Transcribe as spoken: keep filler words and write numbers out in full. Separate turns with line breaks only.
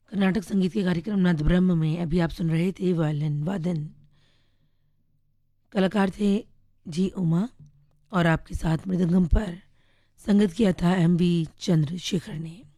कर्नाटक संगीत के कार्यक्रम नाद ब्रह्म में अभी आप सुन रहे थे वायलिन वादन। कलाकार थे जी उमा और आपके साथ मृदंगम पर संगत किया था एम वी चंद्रशेखर ने।